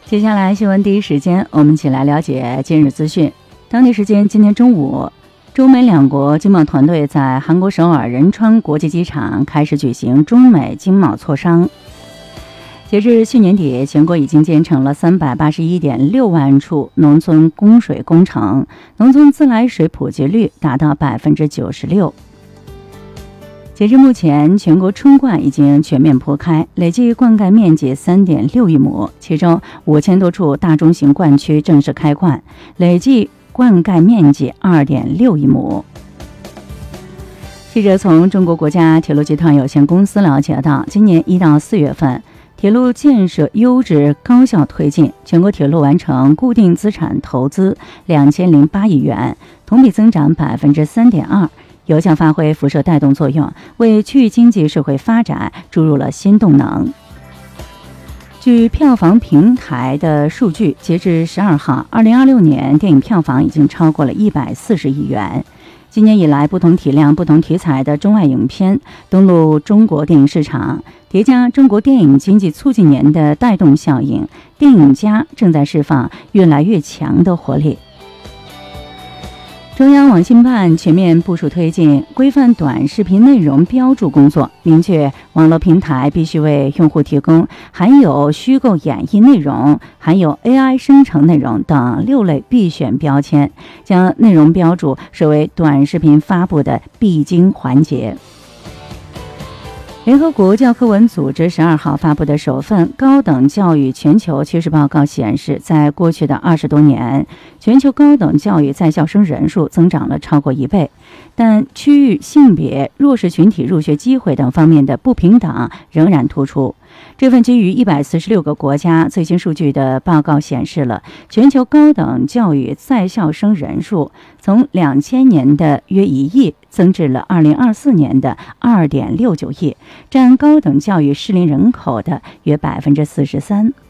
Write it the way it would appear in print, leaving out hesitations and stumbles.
接下来新闻第一时间，我们一起来了解今日资讯。当地时间今天中午，中美两国经贸团队在韩国首尔仁川国际机场开始举行中美经贸磋商。截至去年底，全国已经建成了381.6万处农村供水工程，农村自来水普及率达到96%。截至目前，全国春灌已经全面铺开，累计灌溉面积3.6亿亩，其中5000多处大中型灌区正式开灌，累计灌溉面积2.6亿亩。记者从中国国家铁路集团有限公司了解到，今年1到4月份，铁路建设优质高效推进，全国铁路完成固定资产投资2008亿元，同比增长3.2%。有效发挥辐射带动作用，为区域经济社会发展注入了新动能。据票房平台的数据，截至12号，2026年电影票房已经超过了140亿元。今年以来，不同体量、不同题材的中外影片登陆中国电影市场，叠加中国电影经济促进年的带动效应，电影家正在释放越来越强的活力。中央网信办全面部署推进规范短视频内容标注工作，明确网络平台必须为用户提供含有虚构演绎内容、含有 AI 生成内容等6类必选标签，将内容标注设为短视频发布的必经环节。联合国教科文组织12号发布的首份高等教育全球趋势报告显示，在过去的20多年，全球高等教育在校生人数增长了超过1倍，但区域、性别、弱势群体入学机会等方面的不平等仍然突出。这份基于146个国家最新数据的报告显示了全球高等教育在校生人数从2000年的约1亿增至了2024年的2.69亿，占高等教育适龄人口的约43%。